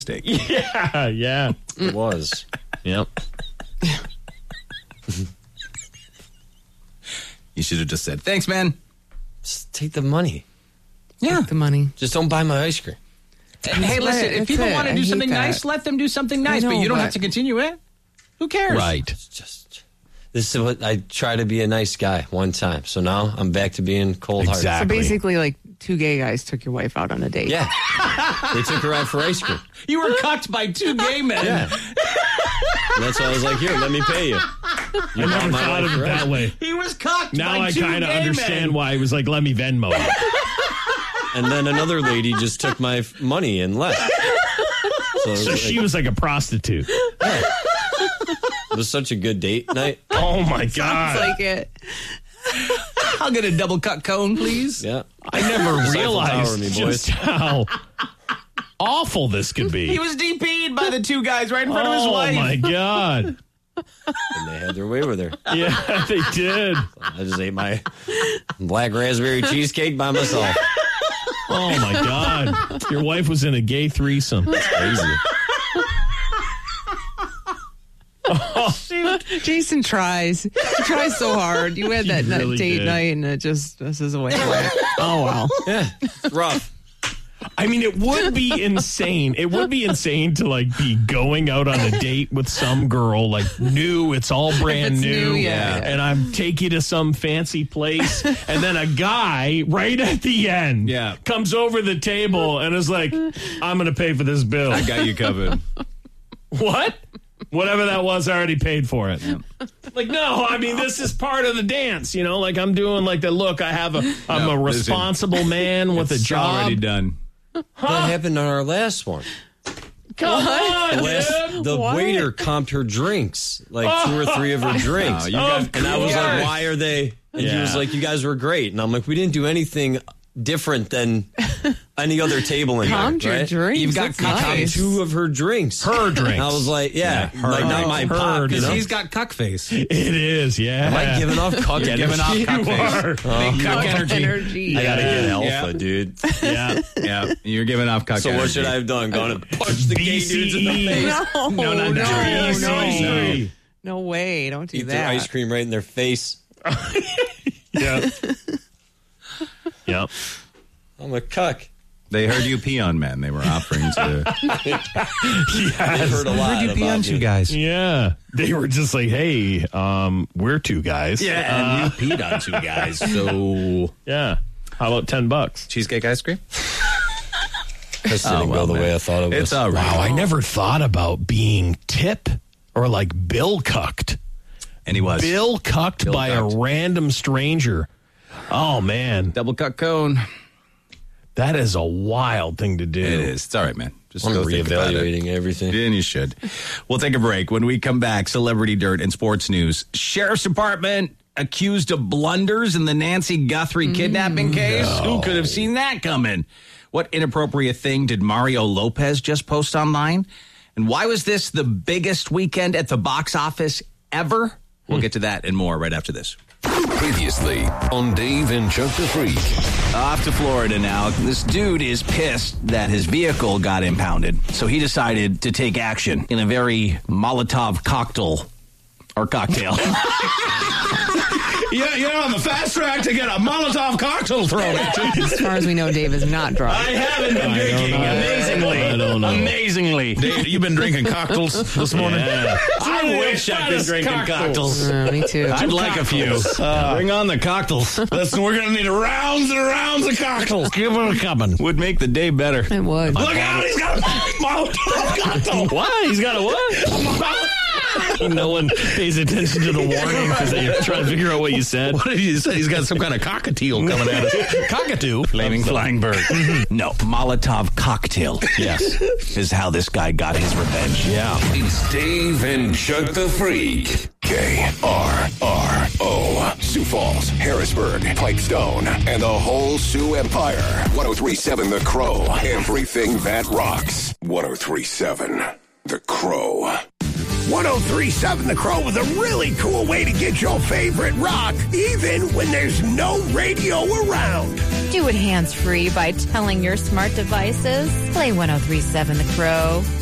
Steak. Yeah. It was. Yep. You should have just said, thanks, man. Just take the money. Yeah. Take the money. Just don't buy my ice cream. Hey, listen, if people want to do something nice, let them do something nice, but you don't have to continue it. Who cares? Right. This is what I try to be a nice guy one time. So now I'm back to being cold-hearted. Exactly. So basically, like, 2 gay guys took your wife out on a date. Yeah. They took her out for ice cream. You were cucked by 2 gay men. Yeah. And that's why I was like, here, let me pay you. I never thought of it that way. He was cucked Now by I 2 kind of gay understand men. why he was like, let me Venmo you. And then another lady just took my money and left. So she was like a prostitute. It was such a good date night. Oh, my Sounds God. like it. I'll get a double cut cone, please. Yeah. I never Tower realized me, just how awful this could be. He was DP'd by the 2 guys right in front of his Oh, wife. my God. And they had their way with her. Yeah, they did. I just ate my black raspberry cheesecake by myself. Oh, my God. Your wife was in a gay threesome. Crazy. Jason tries. He tries so hard. You had that really date did. night, and it just messes away. Oh, wow. Yeah. Rough. I mean, it would be insane. It would be insane to like be going out on a date with some girl, like new. It's all brand It's new. new, yeah. And I'm take you to some fancy place, and then a guy right at the end, comes over the table and is like, "I'm going to pay for this bill." I got you covered. What? Whatever that was, I already paid for it. Yeah. Like, no, I mean, this is part of the dance, you know? Like, I'm doing like the look. I'm a responsible man with a It's job. already done. That happened on our last one. Come on, dude. The waiter comped her drinks, like 2 or 3 of her drinks. you guys- And I was like, why are they? And he was Yeah. like, you guys were great. And I'm like, we didn't do anything different than any other table in Calmed here. your Right? drinks. You've got That's nice. 2 of her drinks. Her drinks. And I was like, like not my Her, pop. You Because know? he's got cuck face. It is, yeah. Am I giving off cuck energy? Giving off cuck You face. are. Big cuck energy. I gotta get alpha, Yeah. dude. Yeah. Yeah, you're giving off cuck So energy. what should I have done? Gone and punched the gay dudes in the BCE. face? No, not that. no. No. No way. Don't do Eat their that. ice cream right in their face. Yeah. Yep. I'm a cuck. They heard you pee on men. They were offering to. I've heard a lot about me. guys? Yeah. They were just like, hey, we're 2 guys. Yeah, and you peed on 2 guys. So Yeah. How about $10? cheesecake ice cream. This didn't go the way I thought it was. It's all right. Wow, I never thought about being tip or like bill cucked. And he was Bill cucked Bill by cucked. a random stranger. Oh, man. double cuck cone. That is a wild thing to do. It is. It's all right, man. Just I'm go think about it. reevaluating everything. And you should. We'll take a break. When we come back, celebrity dirt and sports news. Sheriff's Department accused of blunders in the Nancy Guthrie kidnapping case. Who could have seen that coming? What inappropriate thing did Mario Lopez just post online? And why was this the biggest weekend at the box office ever? We'll get to that and more right after this. Previously on Dave and Chuck the Freak. Off to Florida now. This dude is pissed that his vehicle got impounded, so he decided to take action in a very Molotov cocktail. Yeah, you're on the fast track to get a Molotov cocktail thrown at you. As far as we know, Dave is not drunk. I haven't been drinking. Amazingly. I don't know. Amazingly. Dave, you've been drinking cocktails this morning? Yeah. I wish I'd been drinking cocktails. Me too. I'd like a few. Bring on the cocktails. Listen, we're going to need rounds and rounds of cocktails. Give them a coming. Would make the day better. It would. Look out, he's got a Molotov cocktail. What? He's got a what? No one pays attention to the warning because they're trying to figure out what you said. What did you say? He's got some kind of cockatiel coming at us. Cockatoo. Flaming flying bird. No, Molotov cocktail. Yes. Is how this guy got his revenge. Yeah. It's Dave and Chuck the Freak. K-R-R-O. Sioux Falls, Harrisburg, Pipestone, and the whole Sioux Empire. 103.7 The Crow. Everything that rocks. 103.7 The Crow. 103.7 The Crow with a really cool way to get your favorite rock, even when there's no radio around. Do it hands-free by telling your smart devices. Play 103.7 The Crow.